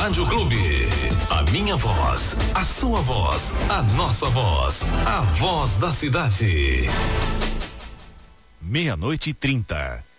Rádio Clube. A minha voz, a sua voz, a nossa voz, a voz da cidade. 00:30.